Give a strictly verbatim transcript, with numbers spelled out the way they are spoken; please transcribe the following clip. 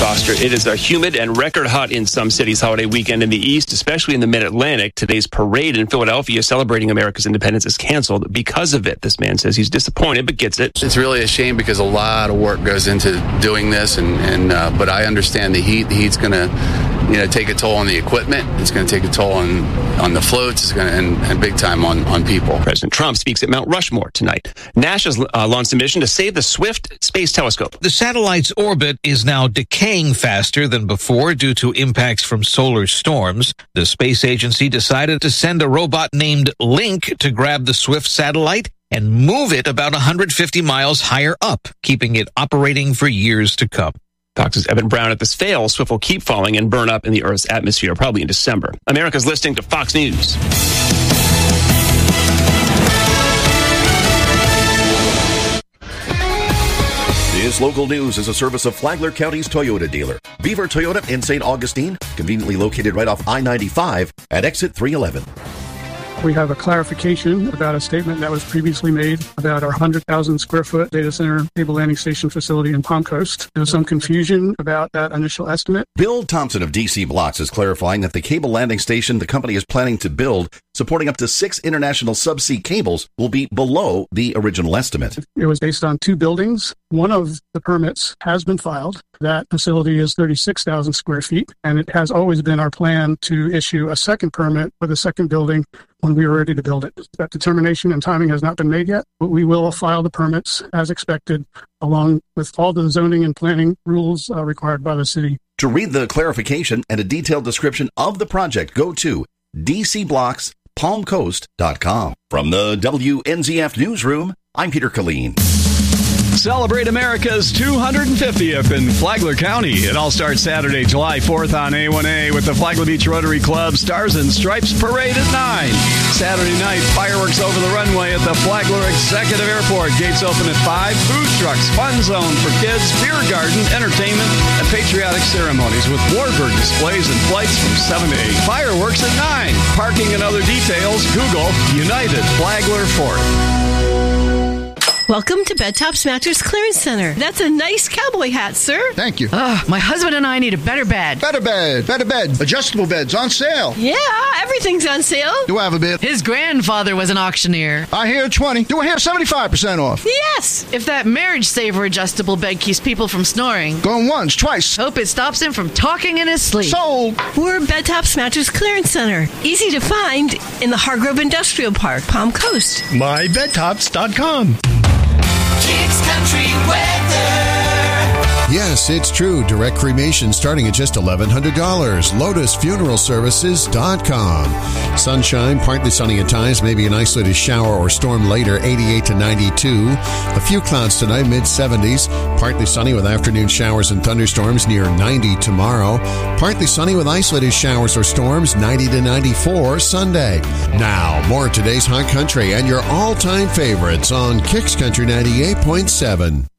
Foster. It is a humid and record hot in some cities holiday weekend in the East, especially in the Mid-Atlantic. Today's parade in Philadelphia celebrating America's independence is canceled because of it. This man says he's disappointed, but gets it. It's really a shame because a lot of work goes into doing this, and, and uh, but I understand the heat. The heat's going to, you know, take a toll on the equipment. It's going to take a toll on, on the floats. It's going to, and, and big time on, on people. President Trump speaks at Mount Rushmore tonight. NASA's uh, launched a mission to save the Swift Space Telescope. The satellite's orbit is now decaying faster than before due to impacts from solar storms. The space agency decided to send a robot named Link to grab the Swift satellite and move it about one hundred fifty miles higher up, keeping it operating for years to come. Fox's Evan Brown. If this fails, Swift will keep falling and burn up in the Earth's atmosphere, probably in December. America's listening to Fox News. This local news is a service of Flagler County's Toyota dealer, Beaver Toyota in Saint Augustine, conveniently located right off I ninety-five at exit three eleven. We have a clarification about a statement that was previously made about our one hundred thousand square foot data center cable landing station facility in Palm Coast. There was some confusion about that initial estimate. Bill Thompson of D C Blocks is clarifying that the cable landing station the company is planning to build, supporting up to six international subsea cables, will be below the original estimate. It was based on two buildings. One of the permits has been filed. That facility is thirty-six thousand square feet, and it has always been our plan to issue a second permit for the second building when we were ready to build it. That determination and timing has not been made yet, but we will file the permits as expected, along with all the zoning and planning rules uh, required by the city. To read the clarification and a detailed description of the project, go to d c blocks palm coast dot com. From the W N Z F Newsroom, I'm Peter Killeen. Celebrate America's two hundred fiftieth in Flagler County. It all starts Saturday, July fourth on A one A with the Flagler Beach Rotary Club Stars and Stripes Parade at nine. Saturday night, fireworks over the runway at the Flagler Executive Airport. Gates open at five. Food trucks, fun zone for kids, beer garden, entertainment, and patriotic ceremonies with warbird displays and flights from seven to eight. Fireworks at nine. Parking and other details, Google United Flagler Fort. Welcome to Bed Tops Mattress Clearance Center. That's a nice cowboy hat, sir. Thank you. Ugh, my husband and I need a better bed. Better bed, better bed. Adjustable beds on sale. Yeah, everything's on sale. Do I have a bid? His grandfather was an auctioneer. I hear twenty. Do I hear seventy-five percent off? Yes. If that Marriage Saver adjustable bed keeps people from snoring. Going once, twice. Hope it stops him from talking in his sleep. Sold. We're Bed Tops Mattress Clearance Center. Easy to find in the Hargrove Industrial Park, Palm Coast. my bed tops dot com. Kicks Country Weather. Yes, it's true. Direct cremation starting at just eleven hundred dollars. Lotus Funeral Services dot com. Sunshine, partly sunny at times, maybe an isolated shower or storm later, eighty-eight to ninety-two. A few clouds tonight, mid seventies. Partly sunny with afternoon showers and thunderstorms, near ninety tomorrow. Partly sunny with isolated showers or storms, ninety to ninety-four Sunday. Now, more of today's Hot Country and your all-time favorites on Kicks Country ninety-eight point seven.